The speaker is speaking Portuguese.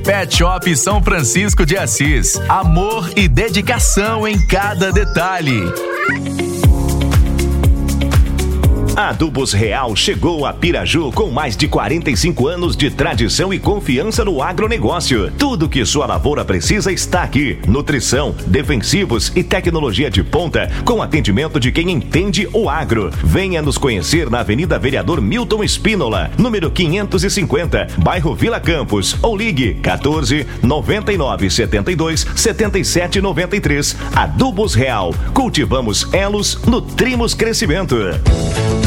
Pet Shop São Francisco de Assis. Amor e dedicação em cada detalhe. Adubos Real chegou a Piraju com mais de 45 anos de tradição e confiança no agronegócio. Tudo que sua lavoura precisa está aqui. Nutrição, defensivos e tecnologia de ponta com atendimento de quem entende o agro. Venha nos conhecer na Avenida Vereador Milton Espínola, número 550, bairro Vila Campos, ou ligue 14 99 72 77 93. Adubos Real. Cultivamos elos, nutrimos crescimento.